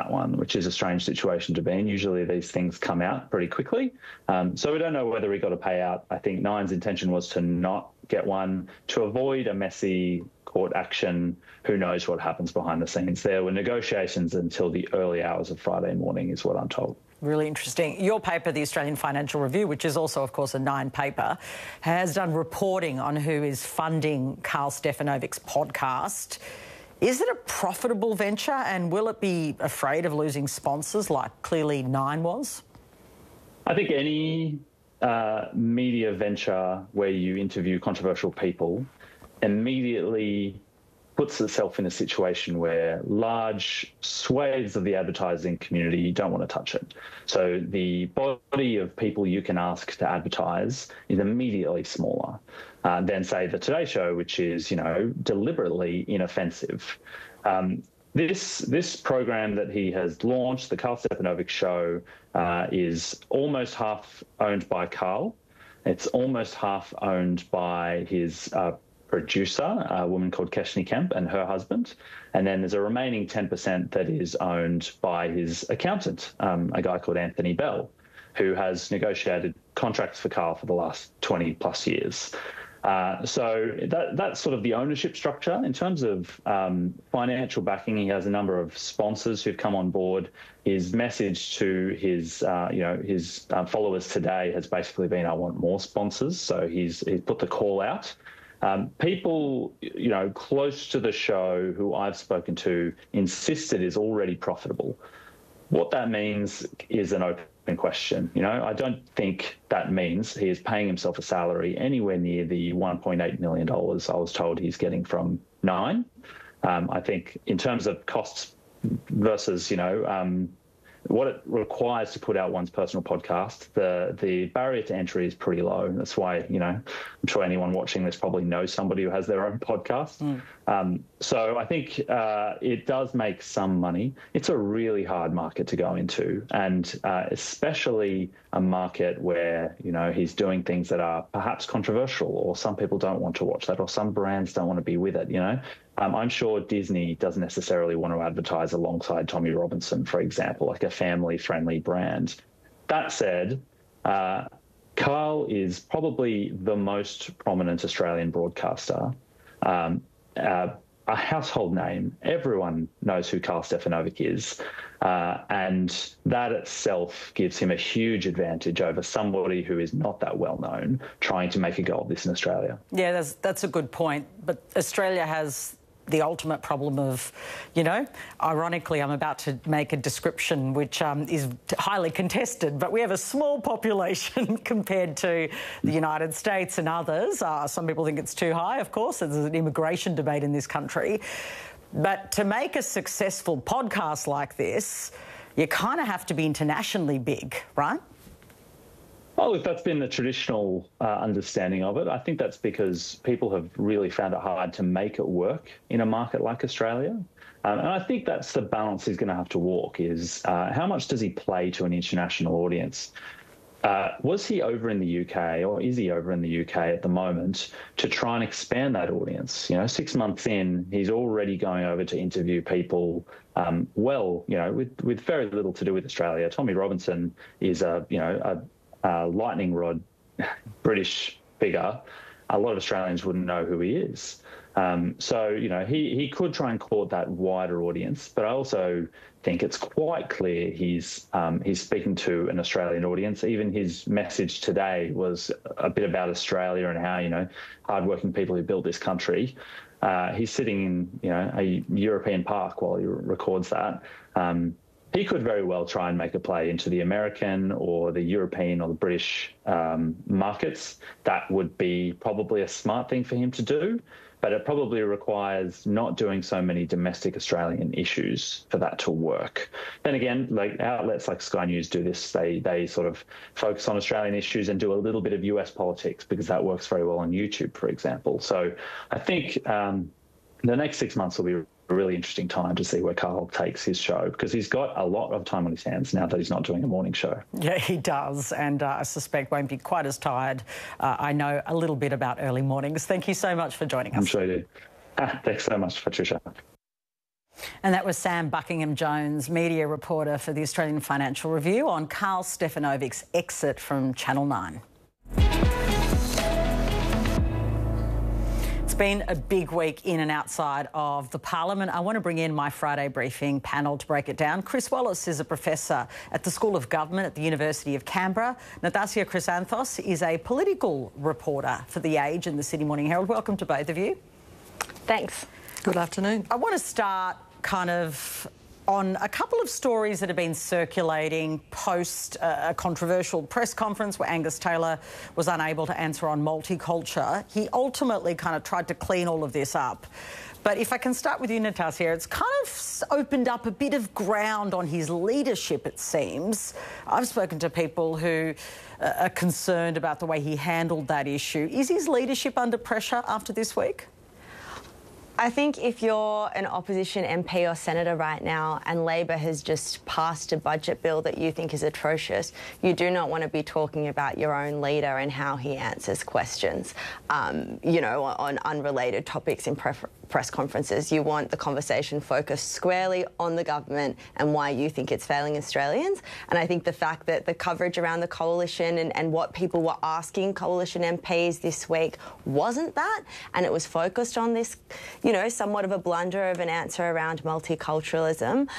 that one, which is a strange situation to be in. Usually these things come out pretty quickly. So we don't know whether he got a payout. I think Nine's intention was to not get one, to avoid a messy court action. Who knows what happens behind the scenes? There were negotiations until the early hours of Friday morning, is what I'm told. Really interesting. Your paper, the Australian Financial Review, which is also, of course, a Nine paper, has done reporting on who is funding Karl Stefanovic's podcast. Is it a profitable venture, and will it be afraid of losing sponsors like clearly Nine was? I think any media venture where you interview controversial people immediately puts itself in a situation where large swathes of the advertising community don't want to touch it. So the body of people you can ask to advertise is immediately smaller than, say, the Today Show, which is, deliberately inoffensive. This program that he has launched, the Karl Stefanovic Show, is almost half owned by Karl. It's almost half owned by his producer, a woman called Keshni Kemp, and her husband. And then there's a remaining 10% that is owned by his accountant, a guy called Anthony Bell, who has negotiated contracts for Karl for the last 20 plus years. So that's sort of the ownership structure. In terms of financial backing, he has a number of sponsors who've come on board. His message to his followers today has basically been, I want more sponsors. So he's put the call out. People, close to the show who I've spoken to insist it is already profitable. What that means is an open question. I don't think that means he is paying himself a salary anywhere near the $1.8 million I was told he's getting from Nine. I think in terms of costs versus, what it requires to put out one's personal podcast, the barrier to entry is pretty low. That's why, I'm sure anyone watching this probably knows somebody who has their own podcast. So I think it does make some money. It's a really hard market to go into, and especially a market where, he's doing things that are perhaps controversial, or some people don't want to watch that, or some brands don't want to be with it, I'm sure Disney doesn't necessarily want to advertise alongside Tommy Robinson, for example, like a family-friendly brand. That said, Karl is probably the most prominent Australian broadcaster, a household name. Everyone knows who Karl Stefanovic is, and that itself gives him a huge advantage over somebody who is not that well known trying to make a go of this in Australia. Yeah, that's a good point. But Australia has the ultimate problem of, ironically, I'm about to make a description which is highly contested, but we have a small population compared to the United States and others. Some people think it's too high, of course. There's an immigration debate in this country. But to make a successful podcast like this, you kind of have to be internationally big, right? Oh, look, that's been the traditional understanding of it. I think that's because people have really found it hard to make it work in a market like Australia. And I think that's the balance he's going to have to walk, is how much does he play to an international audience? Was he over in the UK, or is he over in the UK at the moment, to try and expand that audience? 6 months in, he's already going over to interview people, with very little to do with Australia. Tommy Robinson is a lightning rod British figure. A lot of Australians wouldn't know who he is. So he could try and court that wider audience, but I also think it's quite clear he's speaking to an Australian audience. Even his message today was a bit about Australia and how, hardworking people who built this country. He's sitting in, a European park while he records that. He could very well try and make a play into the American or the European or the British markets. That would be probably a smart thing for him to do, but it probably requires not doing so many domestic Australian issues for that to work. Then again, like outlets like Sky News do this. They sort of focus on Australian issues and do a little bit of US politics because that works very well on YouTube, for example. So I think the next 6 months will be a really interesting time to see where Karl takes his show, because he's got a lot of time on his hands now that he's not doing a morning show. Yeah, he does, and I suspect won't be quite as tired. I know a little bit about early mornings. Thank you so much for joining us. I'm sure you do. Thanks so much, Patricia. And that was Sam Buckingham-Jones, media reporter for the Australian Financial Review, on Karl Stefanovic's exit from Channel 9. It's been a big week in and outside of the Parliament. I want to bring in my Friday briefing panel to break it down. Chris Wallace is a professor at the School of Government at the University of Canberra. Natassia Chrysanthos is a political reporter for The Age and the Sydney Morning Herald. Welcome to both of you. Thanks. Good afternoon. I want to start kind of on a couple of stories that have been circulating post a controversial press conference where Angus Taylor was unable to answer on multiculture. He ultimately kind of tried to clean all of this up. But if I can start with you, Natassia, it's kind of opened up a bit of ground on his leadership, it seems. I've spoken to people who are concerned about the way he handled that issue. Is his leadership under pressure after this week? I think if you're an opposition MP or senator right now and Labor has just passed a budget bill that you think is atrocious, you do not want to be talking about your own leader and how he answers questions, you know, on unrelated topics in press conferences. You want the conversation focused squarely on the government and why you think it's failing Australians. And I think the fact that the coverage around the coalition and what people were asking coalition MPs this week wasn't that, and it was focused on this, you know, somewhat of a blunder of an answer around multiculturalism,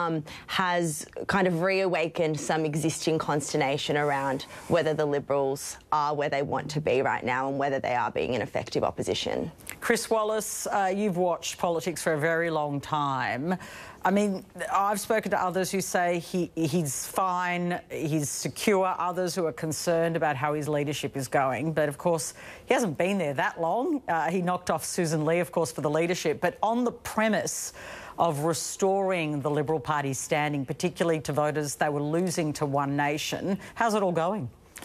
has kind of reawakened some existing consternation around whether the Liberals are where they want to be right now and whether they are being an effective opposition. Chris Wallace, you've watched politics for a very long time. I mean, I've spoken to others who say he's fine, he's secure, others who are concerned about how his leadership is going. But, of course, he hasn't been there that long. He knocked off Susan Lee, of course, for the leadership. But on the premise of restoring the Liberal Party's standing, particularly to voters they were losing to One Nation, how's it all going?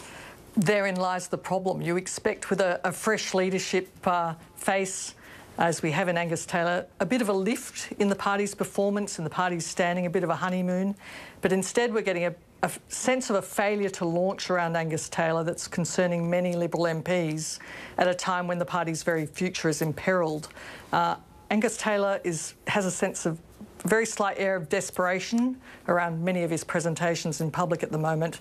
Therein lies the problem. You expect with a fresh leadership face, as we have in Angus Taylor, a bit of a lift in the party's performance and the party's standing, a bit of a honeymoon. But instead we're getting a sense of a failure to launch around Angus Taylor that's concerning many Liberal MPs at a time when the party's very future is imperilled. Angus Taylor has a sense of very slight air of desperation around many of his presentations in public at the moment.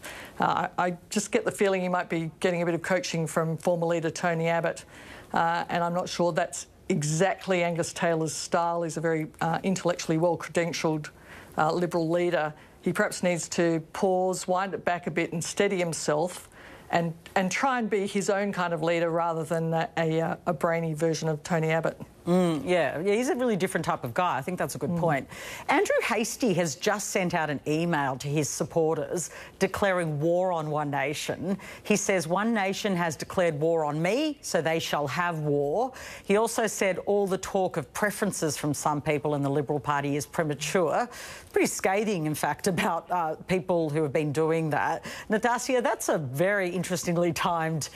I just get the feeling he might be getting a bit of coaching from former leader Tony Abbott, and I'm not sure that's exactly Angus Taylor's style. He's a very intellectually well-credentialed Liberal leader. He perhaps needs to pause, wind it back a bit and steady himself and try and be his own kind of leader rather than a brainy version of Tony Abbott. Yeah, he's a really different type of guy. I think that's a good point. Andrew Hastie has just sent out an email to his supporters declaring war on One Nation. He says, One Nation has declared war on me, so they shall have war. He also said all the talk of preferences from some people in the Liberal Party is premature. Pretty scathing, in fact, about people who have been doing that. Natassia, that's a very interestingly timed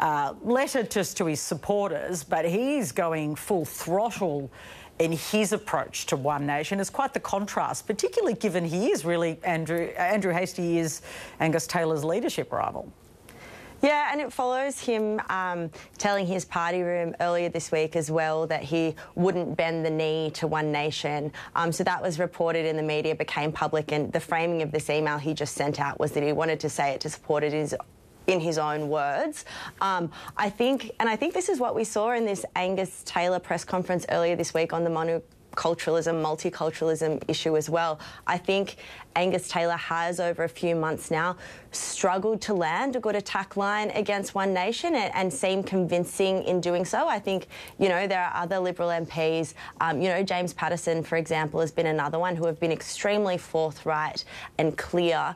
letter just to his supporters, but he's going full throttle in his approach to One Nation. It's quite the contrast, particularly given he is really Andrew Hastie is Angus Taylor's leadership rival. Yeah, and it follows him telling his party room earlier this week as well that he wouldn't bend the knee to One Nation. So that was reported in the media, became public, and the framing of this email he just sent out was that he wanted to say it to support it in his own words. I think this is what we saw in this Angus Taylor press conference earlier this week on the multiculturalism issue as well. I think Angus Taylor has, over a few months now, struggled to land a good attack line against One Nation and seem convincing in doing so. I think, you know, there are other Liberal MPs, you know, James Paterson, for example, has been another one who have been extremely forthright and clear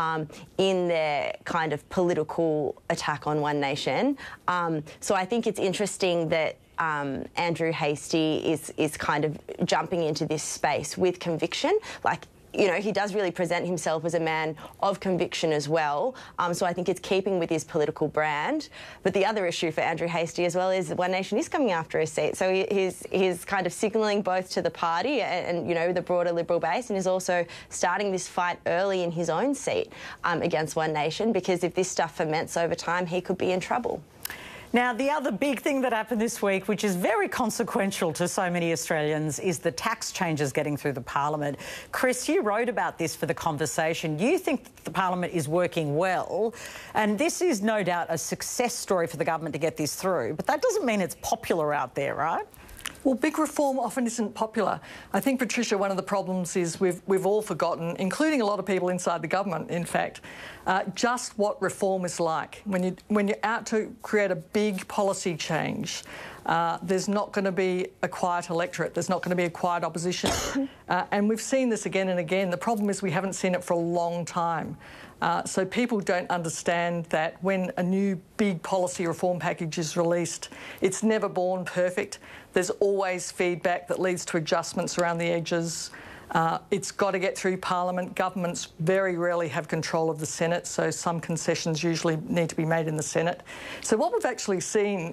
in their kind of political attack on One Nation. So I think it's interesting that Andrew Hastie is kind of jumping into this space with conviction. Like, you know, he does really present himself as a man of conviction as well. So I think it's keeping with his political brand. But the other issue for Andrew Hastie as well is that One Nation is coming after his seat. So he's kind of signalling both to the party and, you know, the broader Liberal base, and is also starting this fight early in his own seat against One Nation, because if this stuff ferments over time, he could be in trouble. Now, the other big thing that happened this week, which is very consequential to so many Australians, is the tax changes getting through the Parliament. Chris, you wrote about this for The Conversation. You think that the Parliament is working well, and this is no doubt a success story for the government to get this through, but that doesn't mean it's popular out there, right? Well, big reform often isn't popular. I think, Patricia, one of the problems is we've all forgotten, including a lot of people inside the government, in fact, just what reform is like. When you're out to create a big policy change, there's not going to be a quiet electorate. There's not going to be a quiet opposition. And we've seen this again and again. The problem is we haven't seen it for a long time. So people don't understand that when a new big policy reform package is released, it's never born perfect. There's always feedback that leads to adjustments around the edges. It's got to get through Parliament. Governments very rarely have control of the Senate, so some concessions usually need to be made in the Senate. So what we've actually seen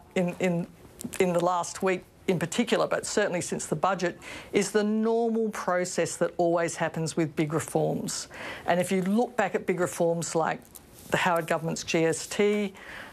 in the last week in particular, but certainly since the budget, is the normal process that always happens with big reforms. And if you look back at big reforms like the Howard government's GST,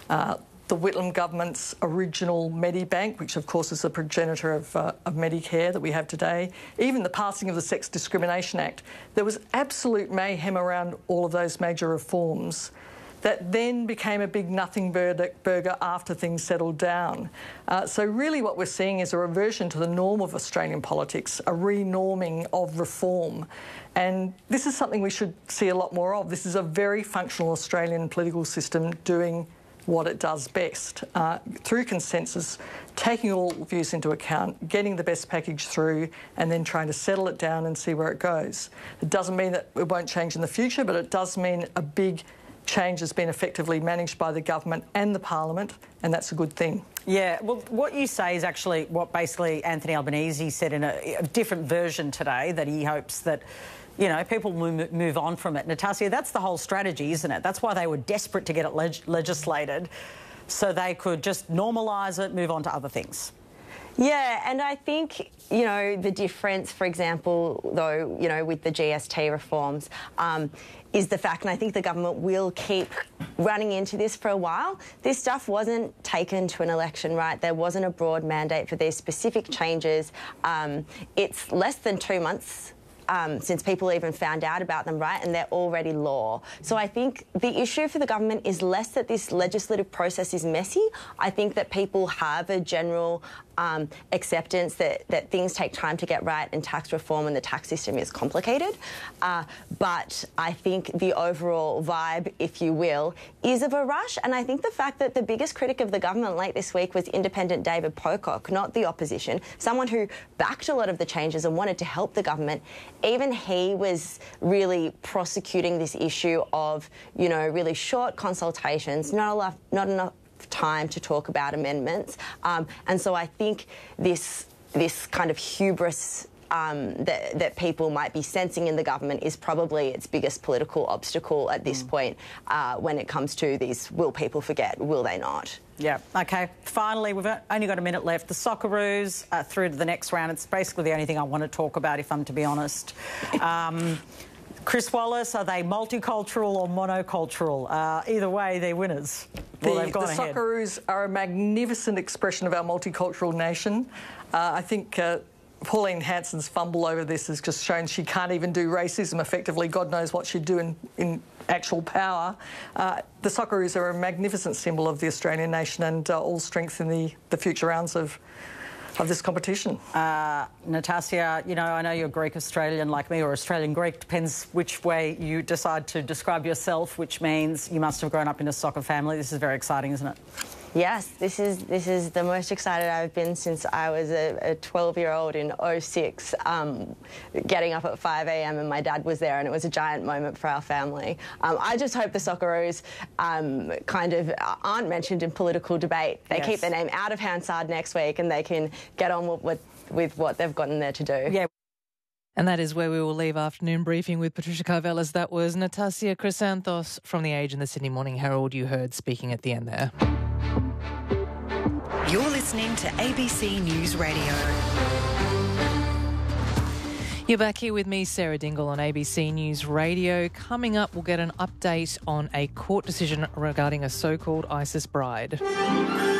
the Whitlam government's original Medibank, which of course is the progenitor of Medicare that we have today, even the passing of the Sex Discrimination Act, there was absolute mayhem around all of those major reforms that then became a big nothing burger after things settled down. So really what we're seeing is a reversion to the norm of Australian politics, a renorming of reform. And this is something we should see a lot more of. This is a very functional Australian political system doing what it does best, through consensus, taking all views into account, getting the best package through, and then trying to settle it down and see where it goes. It doesn't mean that it won't change in the future, but it does mean a big change has been effectively managed by the government and the Parliament, and that's a good thing. Yeah, well, what you say is actually what basically Anthony Albanese said in a different version today, that he hopes that, you know, people move on from it. Natassia, that's the whole strategy, isn't it? That's why they were desperate to get it legislated, so they could just normalise it, move on to other things. Yeah, and I think, you know, the difference, for example, though, you know, with the GST reforms, is the fact, and I think the government will keep running into this for a while, this stuff wasn't taken to an election, right? There wasn't a broad mandate for these specific changes. It's less than 2 months since people even found out about them, right? And they're already law. So I think the issue for the government is less that this legislative process is messy. I think that people have a general acceptance that things take time to get right, and tax reform and the tax system is complicated. But I think the overall vibe, if you will, is of a rush. And I think the fact that the biggest critic of the government late this week was independent David Pocock, not the opposition, someone who backed a lot of the changes and wanted to help the government. Even he was really prosecuting this issue of, you know, really short consultations, not enough time to talk about amendments. And so I think this kind of hubris that people might be sensing in the government is probably its biggest political obstacle at this point when it comes to these, will people forget, will they not? Yeah, OK. Finally, we've only got a minute left. The Socceroos are through to the next round. It's basically the only thing I want to talk about, if I'm to be honest. Chris Wallace, are they multicultural or monocultural? Either way, they're winners. Well, the Socceroos are a magnificent expression of our multicultural nation. I think Pauline Hanson's fumble over this has just shown she can't even do racism effectively. God knows what she'd do in actual power. The Socceroos are a magnificent symbol of the Australian nation, and all strength in the future rounds of this competition. Natassia, you know, I know you're Greek-Australian like me, or Australian-Greek, depends which way you decide to describe yourself, which means you must have grown up in a soccer family. This is very exciting, isn't it? Yes, this is the most excited I've been since I was a 12-year-old in 2006, getting up at 5 a.m. and my dad was there, and it was a giant moment for our family. I just hope the Socceroos kind of aren't mentioned in political debate. They keep their name out of Hansard next week, and they can get on with what they've gotten there to do. Yeah. And that is where we will leave afternoon briefing with Patricia Karvelas. That was Natassia Chrysanthos from The Age and the Sydney Morning Herald you heard speaking at the end there. You're listening to ABC News Radio. You're back here with me, Sarah Dingle, on ABC News Radio. Coming up, we'll get an update on a court decision regarding a so-called ISIS bride.